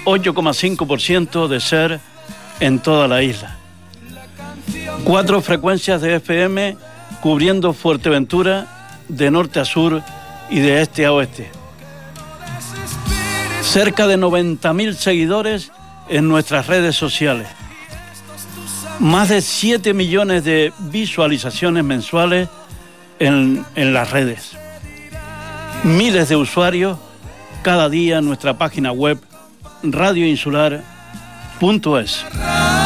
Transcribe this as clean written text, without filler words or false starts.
8,5% de ser en toda la isla. 4 frecuencias de FM cubriendo Fuerteventura de norte a sur y de este a oeste. Cerca de 90.000 seguidores en nuestras redes sociales. Más de 7 millones de visualizaciones mensuales en las redes. Miles de usuarios cada día en nuestra página web radioinsular.es.